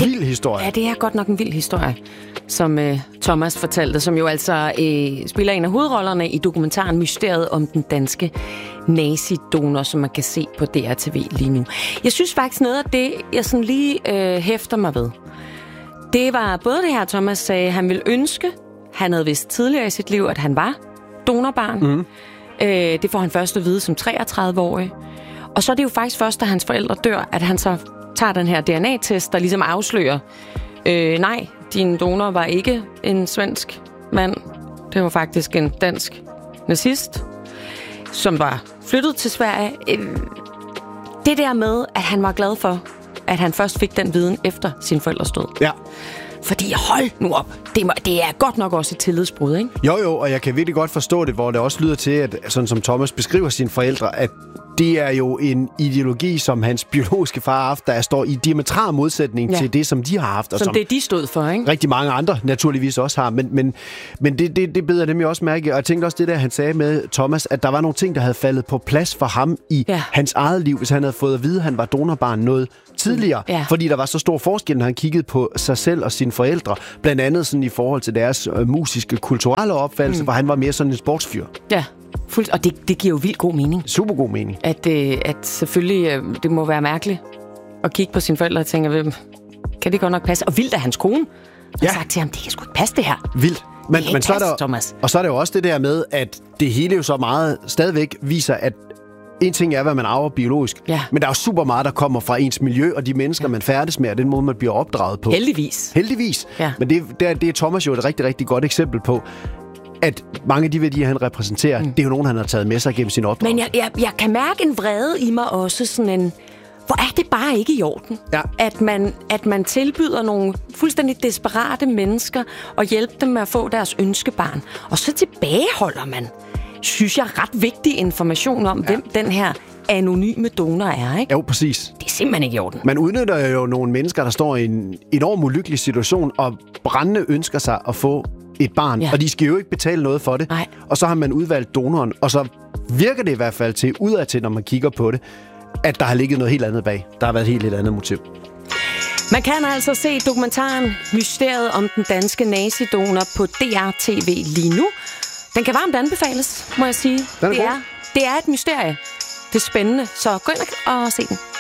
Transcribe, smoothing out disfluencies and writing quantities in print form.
vild historie. Ja, det er godt nok en vild historie, som Thomas fortalte, som jo altså spiller en af hovedrollerne i dokumentaren Mysteriet om den danske nazidonor, som man kan se på DRTV lige nu. Jeg synes faktisk noget af det, jeg sådan lige hæfter mig ved, det var både det her, Thomas sagde, han ville ønske, han havde vidst tidligere i sit liv, at han var donorbarn. Mm. Det får han først at vide som 33-årig. Og så er det jo faktisk først, da hans forældre dør, at han så tager den her DNA-test, der ligesom afslører, nej, din donor var ikke en svensk mand. Det var faktisk en dansk nazist, som var flyttet til Sverige. Det der med, at han var glad for, at han først fik den viden efter sin forældres død. Ja. Fordi hold nu op, det er godt nok også et tillidsbrud, ikke? Jo, og jeg kan virkelig godt forstå det, hvor det også lyder til, at sådan som Thomas beskriver sine forældre, at det er jo en ideologi, som hans biologiske far har haft, der står i diametral modsætning til det, som de har haft. Og som det, de stod for, ikke? Rigtig mange andre naturligvis også har. Men det beder dem jo også mærke. Og jeg tænkte også det der, han sagde med Thomas, at der var nogle ting, der havde faldet på plads for ham i hans eget liv, hvis han havde fået at vide, at han var donorbarn noget tidligere. Ja. Fordi der var så stor forskel, når han kiggede på sig selv og sine forældre. Blandt andet sådan i forhold til deres musiske, kulturelle opfattelse, hvor han var mere sådan en sportsfyr. Ja. Og det giver jo vildt god mening. Super god mening. At selvfølgelig, det må være mærkeligt at kigge på sine forældre og tænke, kan det godt nok passe? Og vildt af hans kone har sagt til ham, det kan sgu ikke passe det her. Vildt. Men så er der, Thomas. Og så er det jo også det der med, at det hele jo så meget stadigvæk viser, at en ting er, hvad man arver biologisk, men der er jo super meget, der kommer fra ens miljø og de mennesker, man færdes med, og den måde, man bliver opdraget på. Heldigvis. Ja. Men det er Thomas jo et rigtig, rigtig godt eksempel på, at mange af de værdier, han repræsenterer, det er jo nogen, han har taget med sig gennem sin opdragelse. Men jeg kan mærke en vrede i mig også, sådan en, hvor er det bare ikke i orden, at man tilbyder nogle fuldstændig desperate mennesker og hjælpe dem med at få deres ønskebarn. Og så tilbageholder man, synes jeg, ret vigtig information om, hvem den her anonyme donor er, ikke? Jo, præcis. Det er simpelthen ikke i orden. Man udnytter jo nogle mennesker, der står i en enorm ulykkelig situation, og brændende ønsker sig at få et barn, og de skal jo ikke betale noget for det. Nej. Og så har man udvalgt donoren, og så virker det i hvert fald til, udadtil, når man kigger på det, at der har ligget noget helt andet bag. Der har været et helt andet motiv. Man kan altså se dokumentaren Mysteriet om den danske nazidonor på DRTV lige nu. Den kan varmt anbefales, må jeg sige. Det er et mysterie. Det er spændende, så gå ind og se den.